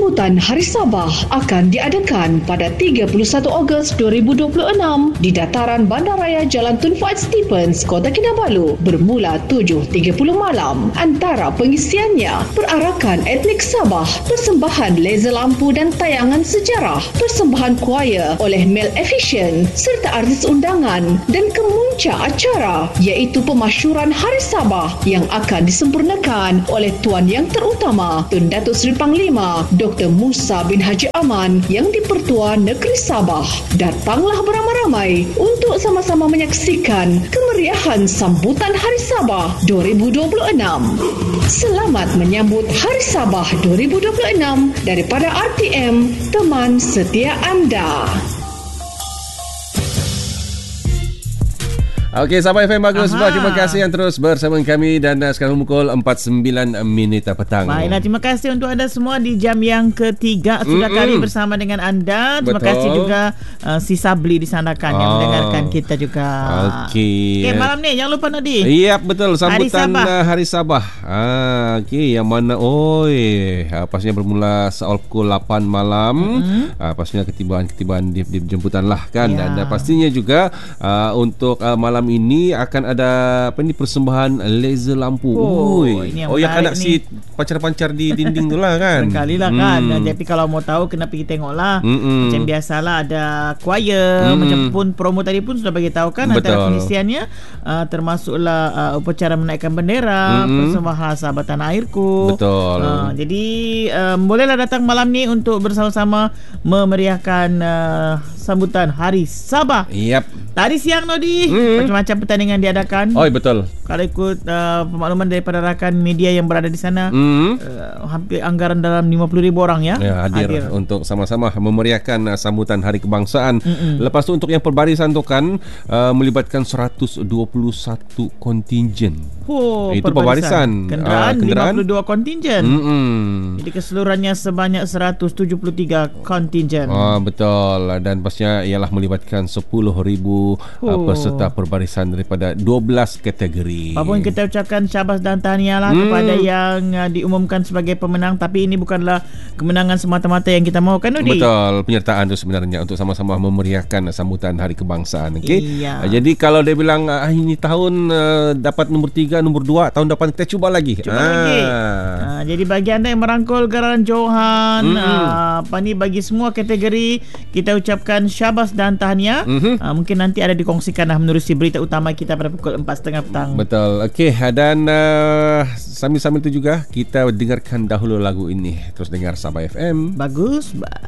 Sambutan Hari Sabah akan diadakan pada 31 Ogos 2026 di dataran Bandaraya Jalan Tun Fuad Stephens, Kota Kinabalu bermula 7.30 malam. Antara pengisiannya perarakan etnik Sabah, persembahan laser lampu dan tayangan sejarah, persembahan choir oleh Mel Efficient serta artis undangan, dan kemunca acara iaitu pemasyuran Hari Sabah yang akan disempurnakan oleh Tuan Yang Terutama Tun Datuk Seri Panglima Dr. Musa bin Haji Aman yang di-Pertua Negeri Sabah. Datanglah beramai-ramai untuk sama-sama menyaksikan kemeriahan sambutan Hari Sabah 2026. Selamat menyambut Hari Sabah 2026 daripada RTM, teman setia anda. Okey, Sabah FM bagus. Terima kasih yang terus bersama kami dan sekarang pukul 4.09 petang. Baiklah, terima kasih untuk anda semua di jam yang ketiga sudah kami bersama dengan anda. Terima kasih juga si Sabli di sana kan yang mendengarkan kita juga. Okey, malam ni jangan lupa Nodi. Ya, betul, sambutan Hari Sabah. Okey, yang mana pastinya bermula seawal pukul 8 malam. Pastinya ketibaan di jemputan lah kan. Dan pastinya juga untuk malam ini akan ada persembahan laser lampu. Yang nak si pancar-pancar di dinding tu lah kan. Sekali lah kan. Jadi kalau mau tahu kena pergi tengok lah. Macam biasalah ada choir. Macam pun promo tadi pun sudah bagi tahu kan. Antara pengisiannya termasuklah upacara menaikkan bendera, persembahan sahabat tanah airku. Betul. Jadi bolehlah datang malam ni untuk bersama-sama memeriahkan sambutan Hari Sabah. Tadi siang Nodi macam-macam pertandingan diadakan. Betul. Kalau ikut pemakluman daripada rakan media yang berada di sana, hampir anggaran dalam 50,000 orang hadir untuk sama-sama memeriahkan sambutan Hari Kebangsaan. Lepas tu untuk yang perbarisan tu kan melibatkan 121 kontingen. Itu perbarisan. Kenderaan 52 kontingen. Jadi keseluruhannya sebanyak 173 kontingen. Betul. Dan pastinya ialah melibatkan 10,000 peserta perbarisan daripada 12 kategori. Apapun kita ucapkan syabas dan tahniah lah kepada yang diumumkan sebagai pemenang. Tapi ini bukanlah kemenangan semata-mata yang kita mahu kan Nudi? Betul, penyertaan itu sebenarnya untuk sama-sama memeriahkan sambutan Hari Kebangsaan. Jadi kalau dia bilang ini tahun dapat nombor 3, nombor 2, tahun depan kita cuba lagi. Jadi bagi anda yang merangkul gelaran Johan, bagi semua kategori kita ucapkan syabas dan tahniah. Mungkin nanti ada dikongsikan menerusi berita utama kita pada pukul 4.30 petang. Betul. Okey, dan sambil-sambil itu juga kita dengarkan dahulu lagu ini. Terus dengar Sabah FM. Bagus.